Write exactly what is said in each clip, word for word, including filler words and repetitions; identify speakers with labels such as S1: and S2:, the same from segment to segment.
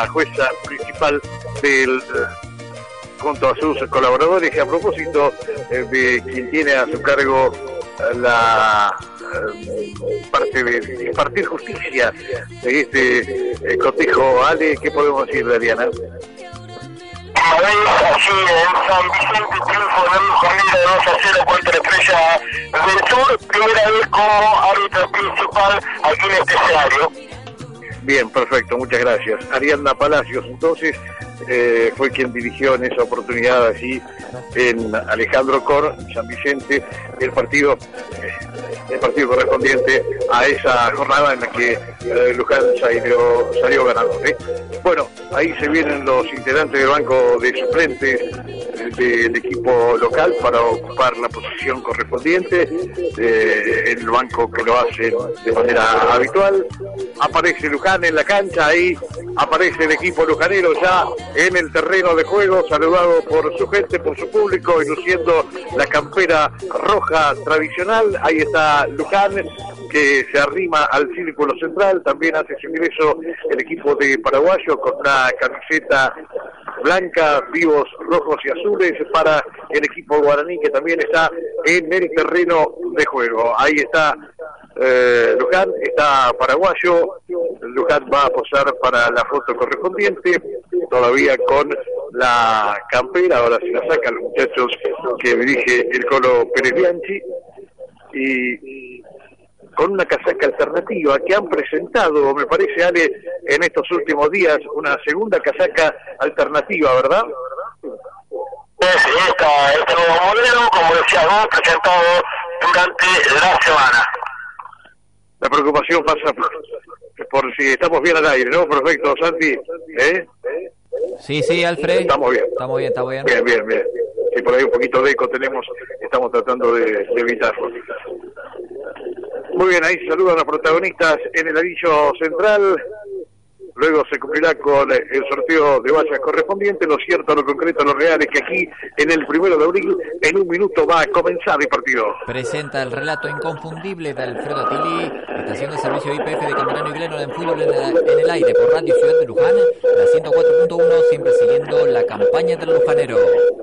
S1: la jueza principal del junto a sus colaboradores, que a propósito eh, de quien tiene a su cargo la eh, parte de impartir justicia de este eh, cotejo. Ale, ¿qué podemos decir, Ariana?
S2: Así en San Vicente, triunfo de Lujanero dos a cero contra Estrella del Sur, primera vez como árbitro principal aquí en este escenario.
S1: Bien, perfecto, muchas gracias. Ariadna Palacios, entonces, eh, fue quien dirigió en esa oportunidad allí en Alejandro Cor, San Vicente, el partido eh, el partido correspondiente a esa jornada en la que eh, Luján salió, salió ganador. ¿eh? Bueno, ahí se vienen los integrantes del banco de suplentes eh, del equipo local para ocupar la posición correspondiente, eh, el banco que lo hace de manera habitual. Aparece Luján en la cancha, ahí aparece el equipo lujanero ya en el terreno de juego, saludado por su gente, por su público, y luciendo la campera roja tradicional. Ahí está Luján, que se arrima al círculo central. También hace su ingreso el equipo de Paraguayo con una camiseta blanca, vivos rojos y azules para el equipo guaraní, que también está en el terreno de juego. Ahí está eh, Luján, está Paraguayo. Luján va a posar para la foto correspondiente, todavía con la campera. Ahora se la sacan los muchachos que dirige el Colo Pérez Bianchi, y con una casaca alternativa que han presentado, me parece, Ale, en estos últimos días, una segunda casaca alternativa, ¿verdad?
S2: Sí, esta, este nuevo modelo, como decía vos, presentado durante la semana.
S1: La preocupación pasa por, por si estamos bien al aire, ¿no? Perfecto, Santi, ¿eh?
S3: Sí, sí, Alfred.
S1: Estamos bien.
S3: Estamos bien, estamos bien.
S1: Bien, bien, bien. Si por ahí un poquito de eco tenemos, estamos tratando de, de evitarlo. Muy bien, ahí se saludan los protagonistas en el anillo central. Luego se cumplirá con el sorteo de vallas correspondiente. Lo cierto, lo concreto, lo real es que aquí, en el primero de abril, en un minuto va a comenzar el partido.
S3: Presenta el relato inconfundible de Alfredo Atili, estación de servicio I P F de Camerano y Gleno en fútbol en, en el aire por Radio Ciudad de Luján, la ciento cuatro punto uno, siempre siguiendo la campaña del lujanero.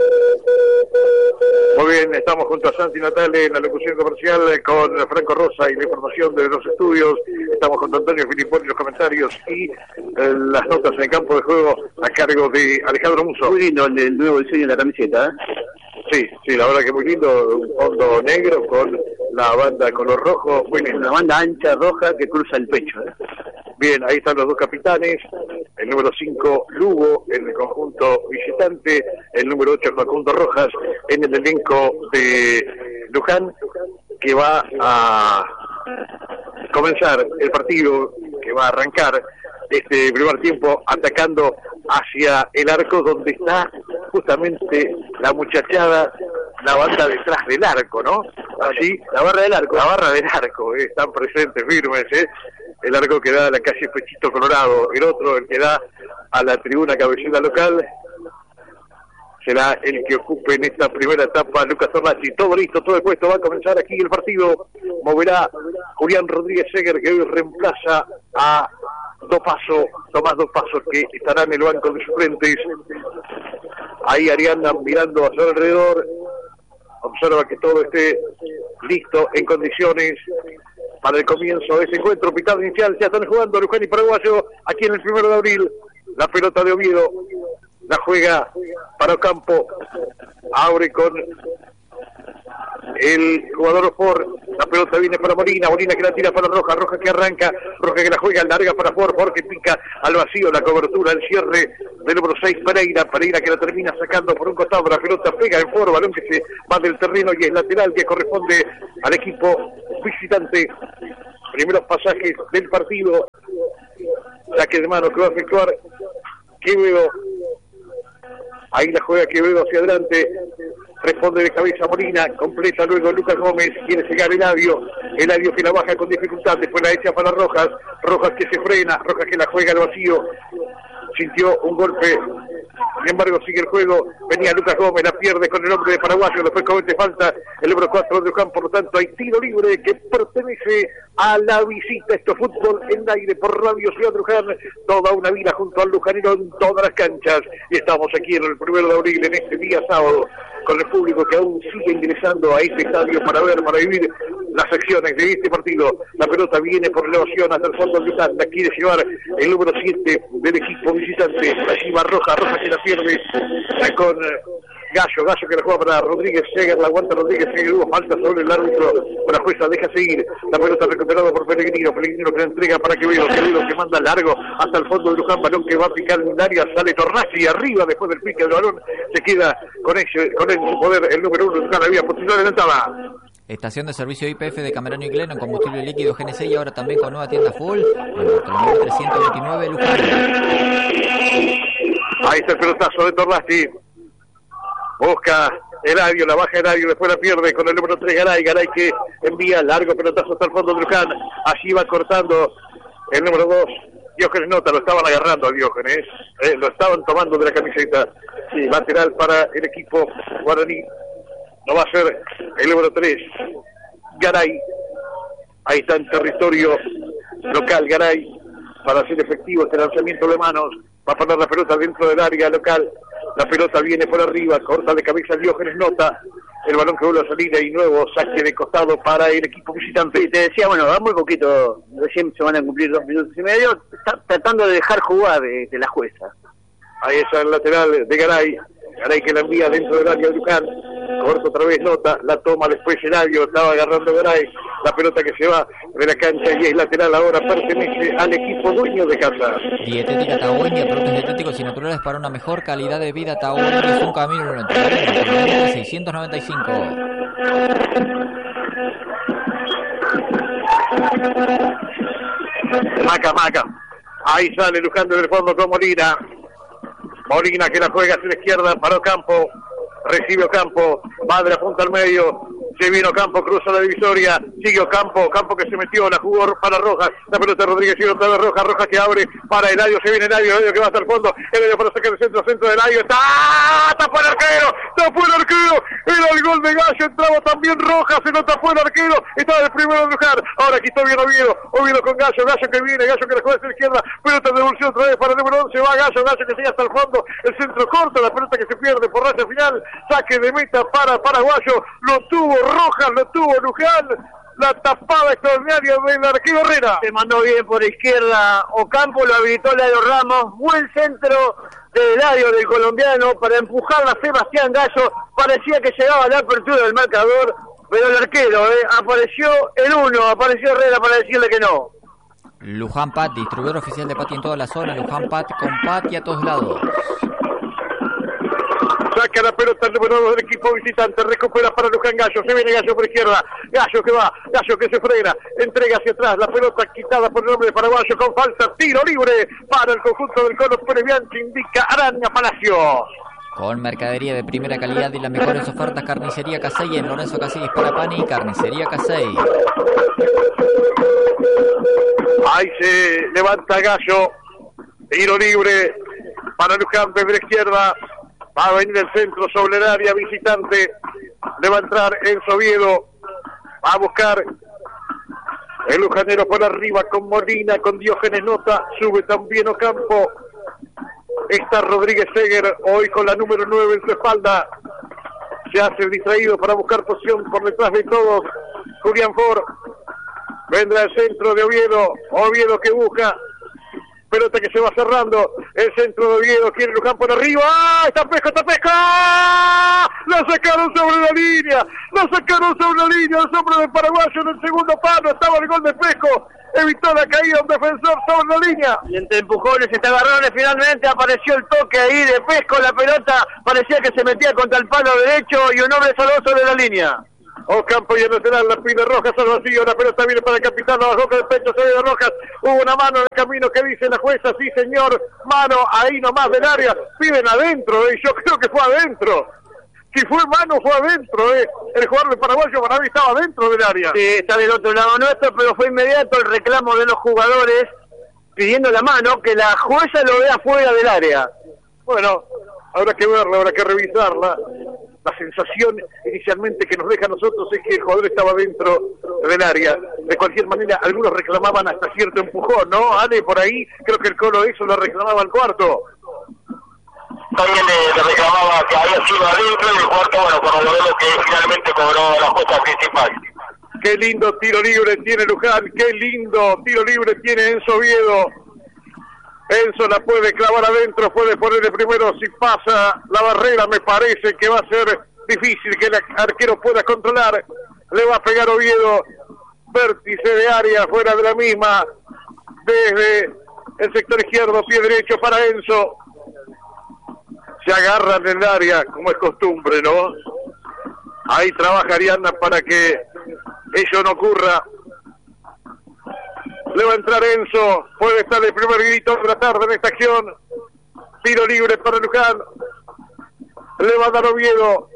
S1: Muy bien, estamos junto a Santi Natale en la locución comercial con Franco Rosa y la información de los estudios. Estamos con Antonio Filiponi en los comentarios y eh, las notas en el campo de juego a cargo de Alejandro Musso.
S4: Muy lindo el, el nuevo diseño de la camiseta, ¿eh?
S1: Sí, sí, la verdad que muy lindo, un fondo negro con la banda color rojo, muy lindo.
S4: Una banda ancha roja que cruza el pecho, ¿eh?
S1: Bien, ahí están los dos capitanes, el número cinco Lugo en el conjunto visitante, el número ocho Facundo Rojas en el elenco de Luján, que va a comenzar el partido, que va a arrancar este primer tiempo atacando hacia el arco donde está justamente la muchachada, la banda detrás del arco, ¿no? Así, la barra del arco, la barra del arco, eh, están presentes, firmes, ¿eh? El arco que da a la calle Pechito Colorado, el otro, el que da a la tribuna cabecera local, será el que ocupe en esta primera etapa Lucas Tornacci. Todo listo, todo puesto, va a comenzar aquí el partido. Moverá Julián Rodríguez Seger, que hoy reemplaza a Dos Pasos, Tomás Dos Pasos, que estará en el banco de suplentes. Ahí Ariana mirando a su alrededor, observa que todo esté listo, en condiciones para el comienzo de ese encuentro. Pitado inicial, ya están jugando Luján y Paraguayo aquí en el primero de abril. La pelota de Oviedo la juega para Ocampo, abre con el jugador Ford, la pelota viene para Molina, Molina que la tira para Roja, Roja que arranca, Roja que la juega, larga para Ford, Ford que pica al vacío, la cobertura, el cierre del número seis Pereira, Pereira que la termina sacando por un costado, la pelota pega en Ford, balón que se va del terreno y es lateral, que corresponde al equipo visitante. Primeros pasajes del partido, saque de mano que va a efectuar Quevedo. Ahí la juega Quevedo hacia adelante, responde de cabeza Molina, completa luego Lucas Gómez, quiere llegar Eladio, Eladio que la baja con dificultad, después la echa para Rojas, Rojas que se frena, Rojas que la juega al vacío, sintió un golpe Sin embargo, sigue el juego. Venía Lucas Gómez, la pierde con el hombre de paraguayo. Después comete falta el número cuatro de Luján. Por lo tanto, hay tiro libre que pertenece a la visita. Esto fútbol en aire por Radio Ciudad de Luján. Toda una vida junto al lujanero en todas las canchas. Y estamos aquí en el primero de abril, en este día sábado, con el público que aún sigue ingresando a este estadio para ver, para vivir las acciones de este partido. La pelota viene por elevación hasta el fondo de Luján. La quiere llevar el número siete del equipo visitante. Allí va Roja, Roja que la pierde con Gallo, Gallo que la juega para Rodríguez Seger, la aguanta Rodríguez Seger, hubo falta sobre el árbitro, la jueza deja seguir, la pelota recuperada por Pellegrino, Pellegrino que la entrega para Quevedo, Quevedo que manda largo hasta el fondo de Luján, balón que va a picar en el área, sale Tornazzi arriba después del pique del balón, se queda con ese, con en su poder el número uno de Luján, había posición adelantada.
S3: Estación de servicio I P F de Camerano y Gleno en combustible líquido G N C y ahora también con nueva tienda full en el kilómetro trescientos veintinueve Luján.
S1: Ahí está el pelotazo de Tornazzi. Busca Eladio, la baja Eladio, después la pierde con el número tres Garay, Garay que envía largo pelotazo hasta el fondo de Luján. Allí va cortando el número dos. Diógenes Nota, lo estaban agarrando a Diógenes, eh, lo estaban tomando de la camiseta. Sí. Lateral para el equipo guaraní. No va a ser el número tres, Garay. Ahí está en territorio local Garay para hacer efectivo este lanzamiento de manos. Va a poner la pelota dentro del área local. La pelota viene por arriba, corta de cabeza Diógenes Nota. El balón que vuelve a salir y nuevo saque de costado para el equipo visitante.
S4: Sí, te decía, bueno, va muy poquito, recién se van a cumplir dos minutos y medio. Está tratando de dejar jugar de, de la jueza.
S1: Ahí está el lateral de Garay. Garay que la envía dentro del área de Luján. Corta otra vez Nota, la toma después Eladio, estaba agarrando Garay. La pelota que se va de la cancha y es lateral ahora, pertenece al equipo dueño de casa.
S3: Dietética Tahueña, productos dietéticos y naturales para una mejor calidad de vida. Tahueña es un camino en seiscientos noventa y cinco.
S1: Maca, Maca. Ahí sale Luján desde el fondo con Molina. Molina que la juega hacia la izquierda para Ocampo. Recibe Ocampo, va de la punta al medio, se vino Ocampo, cruza la divisoria, sigue Ocampo, Ocampo que se metió, la jugó para Rojas, la pelota de Rodríguez, sigue otra vez Rojas, Rojas que abre para Eladio, se viene Eladio, Eladio que va hasta el fondo, Eladio para sacar el centro, centro de Eladio, está, tapó el arquero, tapó el arquero, era el gol de Gallo, entraba también Rojas, se lo tapó el arquero, estaba el primero de Luján, ahora quitó bien Oviedo, Oviedo con Gallo, Gallo que viene, Gallo que la juega hacia la izquierda, pelota de devolución otra vez para el número once, va Gallo, Gallo que sigue hasta el fondo, el centro corto, la pelota que se pierde por raya final, saque de meta para Paraguayo, lo tuvo Rojas, lo tuvo Luján, la tapada extraordinaria del arquero Herrera.
S4: Se mandó bien por izquierda Ocampo, lo habilitó Eladio Ramos, buen centro de Eladio del colombiano para empujar a Sebastián Gallo, parecía que llegaba a la apertura del marcador, pero el arquero, eh, apareció el uno, apareció Herrera para decirle que no.
S3: Luján Pat, distribuidor oficial de Pati en toda la zona, Luján Pat con Pati a todos lados.
S1: Saca la pelota el número dos del equipo visitante, recupera para Luján Gallo, se viene Gallo por izquierda, Gallo que va, Gallo que se frena, entrega hacia atrás, la pelota quitada por el hombre de Paraguayo con falta, tiro libre para el conjunto del Colo Previanchi, indica Araña Palacio.
S3: Con mercadería de primera calidad y las mejores ofertas, Carnicería Casey en Lorenzo Casellas para Pani, Carnicería Casey.
S1: Ahí se levanta Gallo, tiro libre para Luján desde la izquierda. Va a venir el centro sobre el área visitante. Le va a entrar Enzo Oviedo. Va a buscar el lujanero por arriba con Molina, con Diógenes Nota. Sube también Ocampo. Está Rodríguez Seger, hoy con la número nueve en su espalda. Se hace el distraído para buscar posición por detrás de todos. Julián Ford. Vendrá el centro de Oviedo. Oviedo que busca. Pelota que se va cerrando, el centro de Oviedo, quiere Luján por arriba, ¡ah! ¡Está Pesco, está Pesco! ¡La sacaron sobre la línea! ¡La sacaron sobre la línea! El hombre de Paraguayo en el segundo palo, estaba el gol de Pesco, evitó la caída de un defensor sobre la línea.
S4: Y entre empujones, entre agarrones, finalmente apareció el toque ahí de Pesco, la pelota parecía que se metía contra el palo derecho y un hombre salvó sobre la línea.
S1: Ocampo y el lateral, la pide Rojas al vacío, la pelota viene para el capitán, la bajó con el pecho, se ve de Rojas, hubo una mano en el camino que dice la jueza, sí señor, mano ahí nomás del área, piden adentro, eh, yo creo que fue adentro, si fue mano fue adentro, eh. el jugador de Paraguayo para mí estaba dentro del área.
S4: Sí, está del otro lado nuestro, pero fue inmediato el reclamo de los jugadores pidiendo la mano, que la jueza lo vea fuera del área.
S1: Bueno, habrá que verla, habrá que revisarla. La sensación inicialmente que nos deja a nosotros es que el jugador estaba dentro del área. De cualquier manera, algunos reclamaban hasta cierto empujón, ¿no? Ale, por ahí, creo que el Colo eso lo reclamaba al cuarto.
S2: También le, le reclamaba que había sido adentro y el cuarto, bueno, por lo menos que finalmente cobró la jueza principal.
S1: Qué lindo tiro libre tiene Luján, qué lindo tiro libre tiene Enzo Oviedo. Enzo la puede clavar adentro, puede ponerle primero, si pasa la barrera me parece que va a ser difícil que el arquero pueda controlar. Le va a pegar Oviedo, vértice de área fuera de la misma, desde el sector izquierdo, pie derecho para Enzo. Se agarran en el área, como es costumbre, ¿no? Ahí trabaja Ariana para que eso no ocurra. Le va a entrar Enzo, puede estar el primer grito de la tarde en esta acción. Tiro libre para Luján. Le va a dar Oviedo.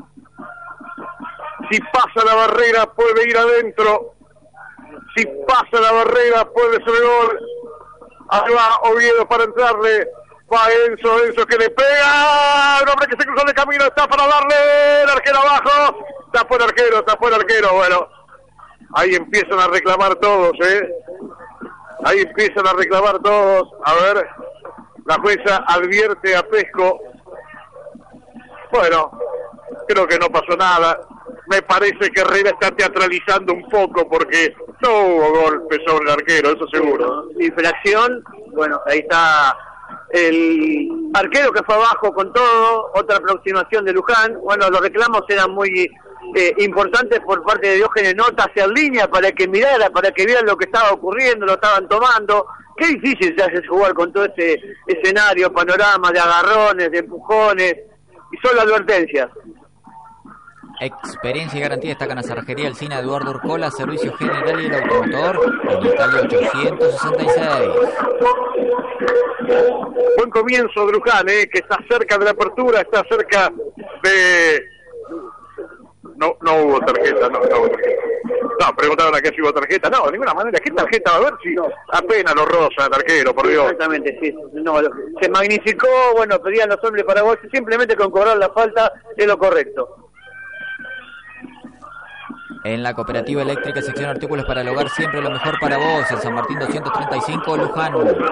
S1: Si pasa la barrera puede ir adentro. Si pasa la barrera puede ser gol. Ahí va Oviedo para entrarle. Va Enzo, Enzo que le pega. Un hombre que se cruzó de camino, está para darle. El arquero abajo. Está fuera arquero, está fuera arquero. Bueno, ahí empiezan a reclamar todos, ¿eh? Ahí empiezan a reclamar todos. A ver, la jueza advierte a Pesco. Bueno, creo que no pasó nada. Me parece que Herrera está teatralizando un poco porque no hubo golpe sobre el arquero, eso seguro.
S4: Infracción, bueno, ahí está el arquero que fue abajo con todo, otra aproximación de Luján. Bueno, los reclamos eran muy eh, importantes por parte de Diógenes Nota, hacer línea para que mirara, para que vieran lo que estaba ocurriendo, lo estaban tomando. Qué difícil se hace jugar con todo ese escenario, panorama de agarrones, de empujones y solo advertencias.
S3: Experiencia y garantía destacan a Cerrajería Alsina, Eduardo Urcola, Servicio General y el Automotor, en Italia ochocientos sesenta y seis.
S1: Buen comienzo de Luján, eh, que está cerca de la apertura, está cerca de... No, no hubo tarjeta, no, no hubo tarjeta. No, preguntaron a qué si hubo tarjeta. No, de ninguna manera. ¿Qué tarjeta va a haber si no. Apenas lo roza el arquero, por Dios?
S4: Exactamente, sí. No, lo, se magnificó, bueno, pedían los hombres paraguayos, simplemente con cobrar la falta es lo correcto.
S3: En la Cooperativa Eléctrica, sección artículos para el hogar, siempre lo mejor para vos. En San Martín doscientos treinta y cinco, Luján.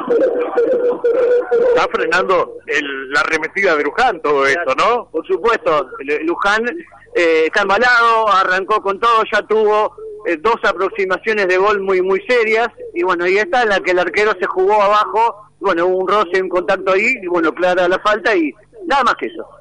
S1: Está frenando el, la arremetida de Luján todo esto, ¿no?
S4: Por supuesto, Luján eh, está embalado, arrancó con todo, ya tuvo eh, dos aproximaciones de gol muy muy serias, y bueno, y esta en la que el arquero se jugó abajo, bueno, hubo un roce, un contacto ahí, y bueno, clara la falta, y nada más que eso.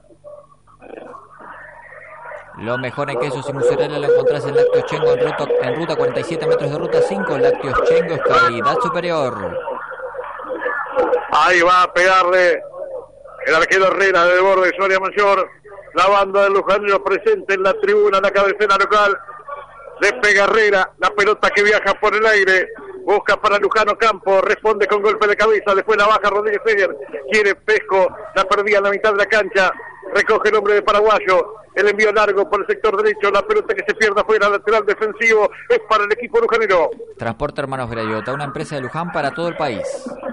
S3: Lo mejor en quesos y mozzarella lo encontrás en Lácteos Chengo en ruta, en ruta cuarenta y siete metros de ruta cinco. Lácteos Chengo es calidad superior.
S1: Ahí va a pegarle el arquero Herrera del borde de su área mayor. La banda de Lujanero presente en la tribuna, en la cabecera local. Le pega Herrera, la pelota que viaja por el aire. Busca para Lujano Campo, responde con golpe de cabeza, después la baja Rodríguez Seger. Quiere Pesco, la perdía en la mitad de la cancha. Recoge el hombre de Paraguayo. El envío largo por el sector derecho, la pelota que se pierde afuera, lateral defensivo, es para el equipo lujanero.
S3: Transporte Hermanos Grayota, una empresa de Luján para todo el país.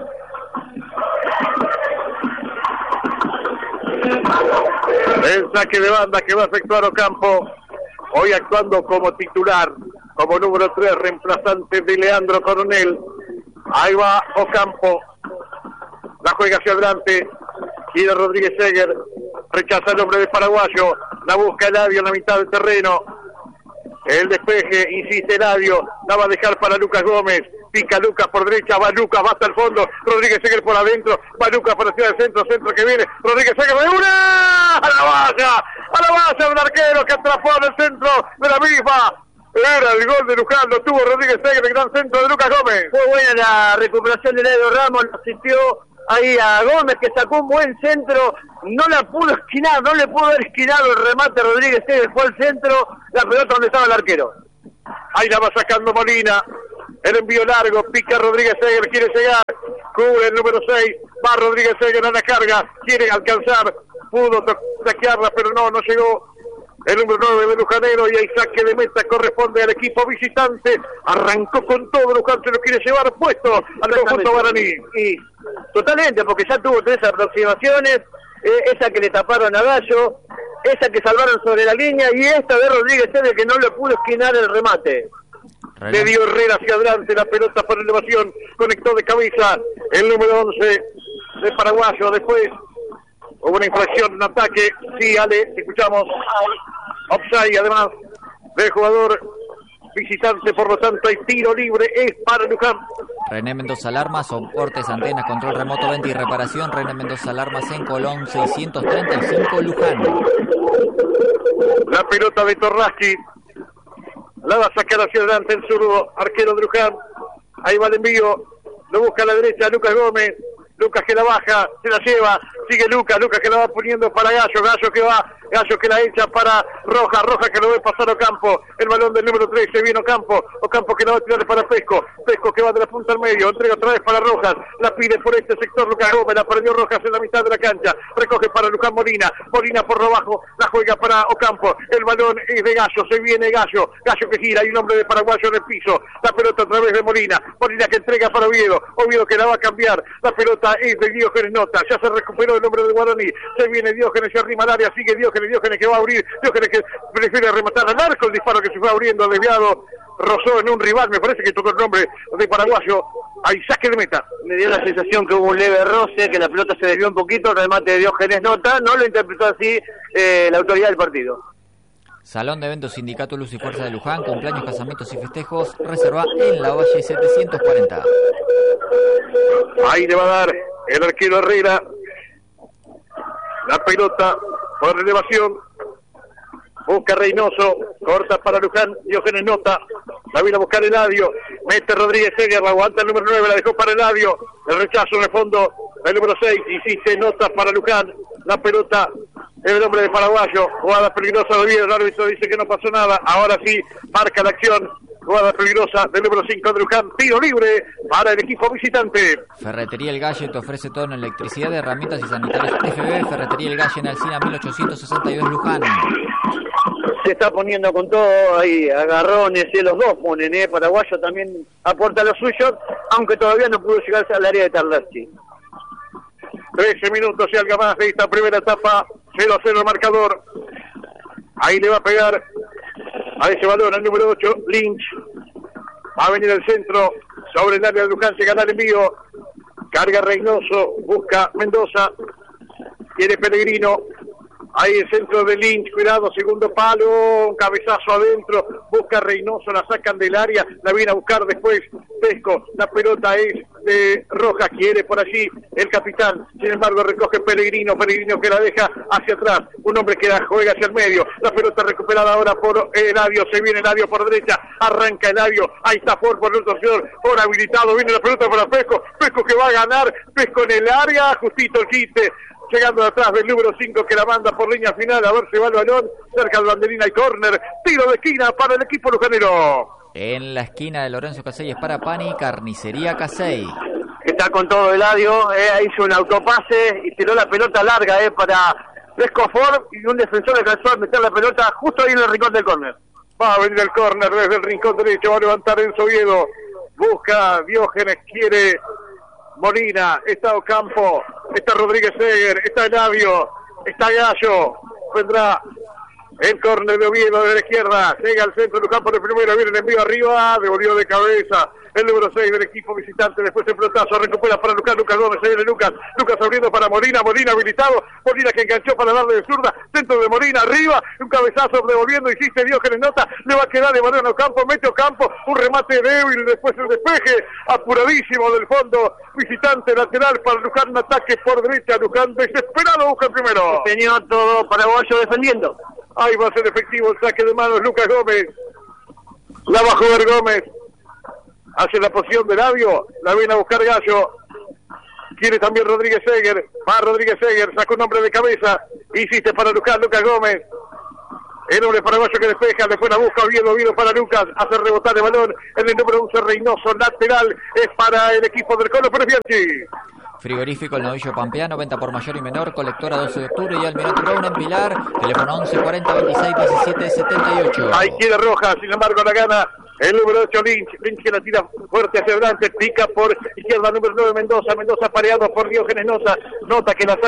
S1: El saque de banda que va a efectuar Ocampo, hoy actuando como titular, como número tres, reemplazante de Leandro Coronel. Ahí va Ocampo, la juega hacia adelante, quiere Rodríguez Seger. Rechaza el hombre de Paraguayo, la busca Eladio en la mitad del terreno. El despeje, insiste Eladio, la va a dejar para Lucas Gómez. Pica Lucas por derecha, va Lucas, va hasta el fondo. Rodríguez Seger por adentro, va Lucas para hacia el centro, centro que viene. Rodríguez Seger de una, a la valla, a la valla del arquero que atrapó en el centro de la misma. Era el gol de Luján, lo tuvo Rodríguez Seger, el gran centro de Lucas Gómez.
S4: Fue buena la recuperación de Eladio Ramos, lo asistió ahí a Gómez, que sacó un buen centro, no la pudo esquinar, no le pudo haber esquinado el remate Rodríguez Seger, fue al centro, la pelota donde estaba el arquero.
S1: Ahí la va sacando Molina, el envío largo, pica Rodríguez Seger, quiere llegar, cubre el número seis, va Rodríguez Seger a la carga, quiere alcanzar, pudo saquearla, pero no, no llegó. el número nueve de Lujanero, y el saque de meta corresponde al equipo visitante. Arrancó con todo, Luján se lo quiere llevar puesto al conjunto guaraní.
S4: Y totalmente, porque ya tuvo tres aproximaciones, eh, esa que le taparon a Gallo, esa que salvaron sobre la línea, y esta de Rodríguez Sede que no le pudo esquinar el remate.
S1: Reloj. Le dio Herrera hacia adelante, la pelota por elevación, conectó de cabeza el número once de Paraguayo. Después hubo una infracción, un ataque. Sí, Ale, escuchamos. Offside, además, del jugador visitante, por lo tanto hay tiro libre, es para Luján.
S3: René Mendoza Alarmas, soportes, antenas, control remoto, venta y reparación. René Mendoza Alarmas en Colón seiscientos treinta y cinco, Luján.
S1: La pelota de Torraschi, la va a sacar hacia adelante el zurdo, arquero de Luján. Ahí va el envío, lo busca a la derecha Lucas Gómez. Lucas que la baja, se la lleva, sigue Lucas, Lucas que la va poniendo para Gallo, Gallo que va, Gallo que la echa para Rojas, Rojas que lo ve pasar Ocampo, el balón del número tres, se viene Ocampo, Ocampo que la va a tirar para Pesco, Pesco que va de la punta al medio, entrega otra vez para Rojas, la pide por este sector Lucas Gómez, la perdió Rojas en la mitad de la cancha, recoge para Luján Molina, Molina por lo bajo, la juega para Ocampo, el balón es de Gallo, se viene Gallo, Gallo que gira, hay un hombre de Paraguayo en el piso, la pelota a través de Molina, Molina que entrega para Oviedo, Oviedo que la va a cambiar, la pelota es de Diógenes Nota, ya se recuperó el hombre del Guaraní, se viene Diógenes, se arrima al área, sigue Diógenes, Diógenes que va a abrir, Diógenes que prefiere rematar al arco, el disparo que se fue abriendo, desviado, rozó en un rival, me parece que tocó el nombre de Paraguayo, hay saque de meta.
S4: Me dio la sensación que hubo un leve roce, que la pelota se desvió un poquito, el remate de Diógenes Nota, no lo interpretó así eh, la autoridad del partido.
S3: Salón de Eventos Sindicato Luz y Fuerza de Luján, cumpleaños, casamientos y festejos, reserva en la Valle setecientos cuarenta.
S1: Ahí le va a dar el arquero Herrera la pelota por elevación, busca Reynoso, corta para Luján, Diógenes Nota, la vino a buscar Eladio, mete Rodríguez Seger, la aguanta el número nueve, la dejó para Eladio, el rechazo en el fondo, el número seis, insiste Nota para Luján, la pelota el hombre de Paraguayo, jugada peligrosa de Oviedo, el árbitro dice que no pasó nada, ahora sí marca la acción, jugada peligrosa del número cinco de Luján, tiro libre para el equipo visitante.
S3: Ferretería El Galle te ofrece todo en electricidad, herramientas y sanitarios F B, Ferretería El Galle en Alsina mil ochocientos sesenta y dos Luján.
S4: Se está poniendo con todo, ahí agarrones, eh, los dos ponen, eh, Paraguayo también aporta lo suyo, aunque todavía no pudo llegar al área de Tarlachi.
S1: trece minutos y algo más de esta primera etapa, cero a cero el marcador. Ahí le va a pegar a ese balón al número ocho, Lynch. Va a venir el centro sobre el área de Luján, se gana el envío. Carga Reynoso, busca Mendoza. Quiere Pellegrino. Ahí el centro de Lynch, cuidado, segundo palo, un cabezazo adentro, busca Reynoso, la sacan del área, la viene a buscar después Pesco, la pelota es de Rojas, quiere por allí el capitán, sin embargo recoge Pellegrino, Pellegrino que la deja hacia atrás, un hombre que la juega hacia el medio, la pelota recuperada ahora por Eladio, se viene Eladio por derecha, arranca Eladio, ahí está Ford por el otro señor, por habilitado, viene la pelota para Pesco, Pesco que va a ganar, Pesco en el área, justito el quite, llegando atrás del número cinco que la manda por línea final, a ver si va el balón, cerca del banderina y córner, tiro de esquina para el equipo lujanero.
S3: En la esquina de Lorenzo Casey es para Pani, Carnicería Casey.
S4: Está con todo Eladio, eh, hizo un autopase y tiró la pelota larga eh, para Pesco Ford, y un defensor alcanzó a meter la pelota justo ahí en el rincón del córner.
S1: Va a venir el córner desde el rincón derecho, va a levantar Enzo Oviedo, busca Diógenes, quiere Molina, está Ocampo, está Rodríguez Seger, está Eladio, está Gallo, vendrá el córner de Oviedo de la izquierda, llega al centro del campo de primero, viene el envío arriba, devolvió de cabeza el número seis del equipo visitante, después el pelotazo, recupera para Lucas, Lucas Gómez, se viene Lucas, Lucas abriendo para Molina, Molina habilitado, Molina que enganchó para darle de zurda, centro de Molina, arriba, un cabezazo devolviendo, insiste Diógenes Nota, le va a quedar de balón a Ocampo, mete Ocampo, un remate débil, después el despeje, apuradísimo del fondo, visitante lateral para Luján, un ataque por derecha, Luján desesperado busca el primero.
S4: Tenía todo Paraguayo defendiendo.
S1: Ahí va a ser efectivo el saque de manos, Lucas Gómez, la va a jugar Gómez, hace la posición de Eladio, la viene a buscar Gallo, quiere también Rodríguez Seger, va Rodríguez Seger, sacó un hombre de cabeza, insiste para Lucas, Lucas Gómez, el hombre paraguayo que despeja, después la busca Oviedo, Oviedo para Lucas, hace rebotar el balón en el número once Reynoso, lateral, es para el equipo del Colo, pero es Bianchi.
S3: Frigorífico El Novillo Pampeano, venta por mayor y menor, colectora doce de octubre y Almirante Brown en Pilar, teléfono once cuarenta veintiséis diecisiete setenta y ocho.
S1: Ahí quiere Rojas, sin embargo la gana el número ocho Lynch, Lynch que la tira fuerte hacia adelante, pica por izquierda número nueve Mendoza, Mendoza pareado por Diógenes Nota, Nota que la saca